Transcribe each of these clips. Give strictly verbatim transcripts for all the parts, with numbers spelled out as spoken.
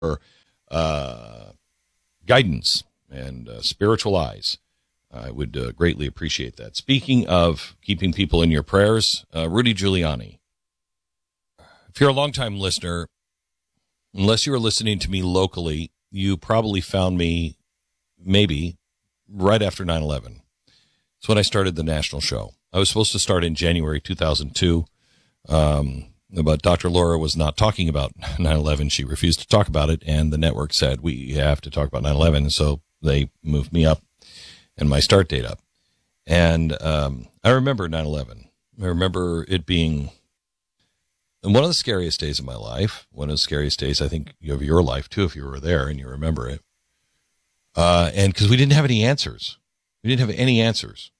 uh, guidance and uh, spiritual eyes. I would uh, greatly appreciate that. Speaking of keeping people in your prayers, uh, Rudy Giuliani. If you're a longtime listener, unless you were listening to me locally, you probably found me maybe right after nine eleven. It's when I started the national show. I was supposed to start in January two thousand two, um, but Doctor Laura was not talking about nine eleven. She refused to talk about it, and the network said, we have to talk about nine eleven, so they moved me up and my start date up. And um, I remember nine eleven. I remember it being one of the scariest days of my life, one of the scariest days, I think, of your life, too, if you were there and you remember it. Uh, and because we didn't have any answers. We didn't have any answers.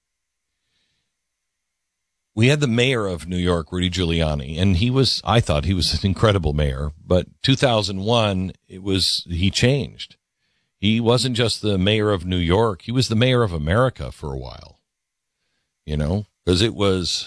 We had the mayor of New York, Rudy Giuliani, and he was, I thought he was an incredible mayor, but two thousand one, it was, he changed. He wasn't just the mayor of New York, he was the mayor of America for a while, you know, because it was,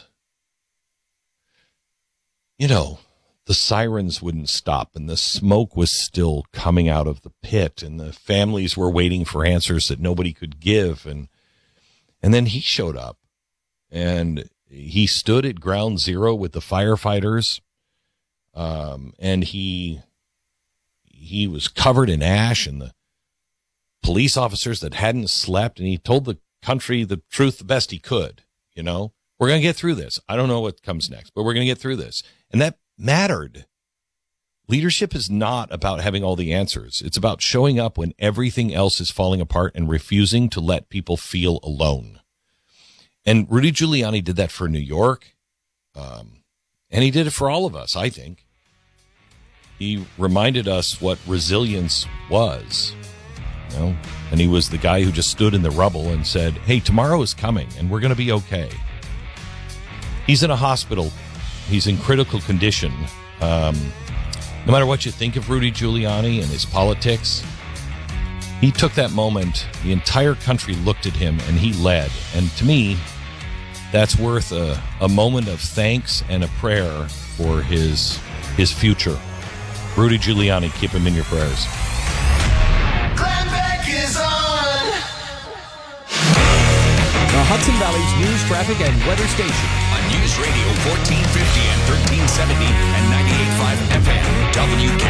you know, the sirens wouldn't stop and the smoke was still coming out of the pit and the families were waiting for answers that nobody could give. And, and then he showed up and he stood at ground zero with the firefighters. Um, and he, he was covered in ash and the police officers that hadn't slept. And he told the country the truth the best he could, you know, we're going to get through this. I don't know what comes next, but we're going to get through this. And that mattered. Leadership is not about having all the answers. It's about showing up when everything else is falling apart and refusing to let people feel alone. And Rudy Giuliani did that for New York. Um, and he did it for all of us, I think. He reminded us what resilience was. You know? And he was the guy who just stood in the rubble and said, hey, tomorrow is coming and we're going to be okay. He's in a hospital. He's in critical condition. Um, no matter what you think of Rudy Giuliani and his politics, he took that moment. The entire country looked at him and he led. And to me, that's worth a, a moment of thanks and a prayer for his his future. Rudy Giuliani, keep him in your prayers. Glenn Beck is on. The Hudson Valley's news, traffic, and weather station. On News Radio fourteen fifty and thirteen seventy and ninety-eight point five F M, W K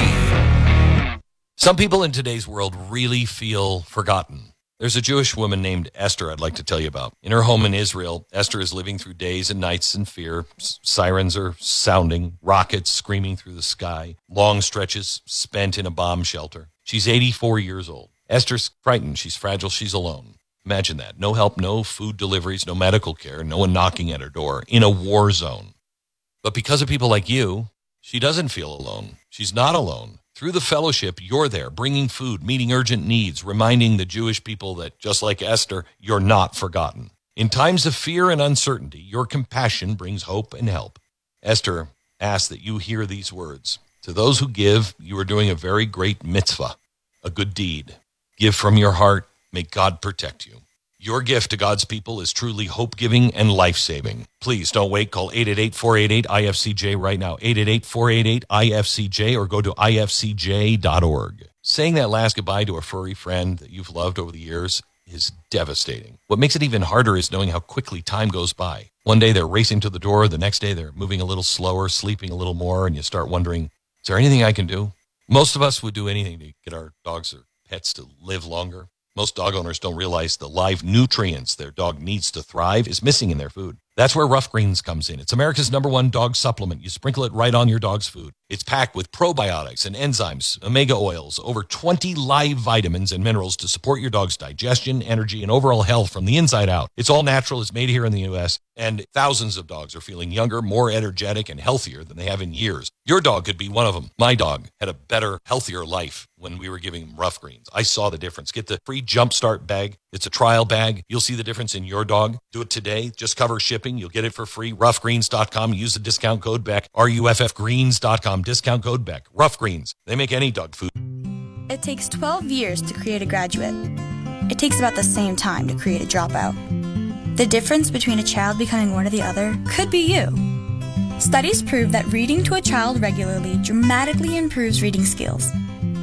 I P. Some people in today's world really feel forgotten. There's a Jewish woman named Esther I'd like to tell you about. In her home in Israel, Esther is living through days and nights in fear. S- sirens are sounding, rockets screaming through the sky, long stretches spent in a bomb shelter. She's eighty-four years old. Esther's frightened. She's fragile. She's alone. Imagine that. No help, no food deliveries, no medical care, no one knocking at her door in a war zone. But because of people like you, she doesn't feel alone. She's not alone. Through the fellowship, you're there, bringing food, meeting urgent needs, reminding the Jewish people that, just like Esther, you're not forgotten. In times of fear and uncertainty, your compassion brings hope and help. Esther asks that you hear these words. To those who give, you are doing a very great mitzvah, a good deed. Give from your heart. May God protect you. Your gift to God's people is truly hope-giving and life-saving. Please don't wait. Call eight eight eight, four eight eight, I F C J right now. eight eight eight, four eight eight, I F C J or go to I F C J dot org. Saying that last goodbye to a furry friend that you've loved over the years is devastating. What makes it even harder is knowing how quickly time goes by. One day they're racing to the door. The next day they're moving a little slower, sleeping a little more, and you start wondering, is there anything I can do? Most of us would do anything to get our dogs or pets to live longer. Most dog owners don't realize the live nutrients their dog needs to thrive is missing in their food. That's where Rough Greens comes in. It's America's number one dog supplement. You sprinkle it right on your dog's food. It's packed with probiotics and enzymes, omega oils, over twenty live vitamins and minerals to support your dog's digestion, energy, and overall health from the inside out. It's all natural. It's made here in the U S, and thousands of dogs are feeling younger, more energetic, and healthier than they have in years. Your dog could be one of them. My dog had a better, healthier life when we were giving him Rough Greens. I saw the difference. Get the free Jumpstart bag. It's a trial bag. You'll see the difference in your dog. Do it today. Just cover shipping. You'll get it for free. rough greens dot com. Use the discount code Beck. R U F F greens dot com. Discount code Beck. Rough Greens. They make any dog food. It takes twelve years to create a graduate. It takes about the same time to create a dropout. The difference between a child becoming one or the other could be you. Studies prove that reading to a child regularly dramatically improves reading skills,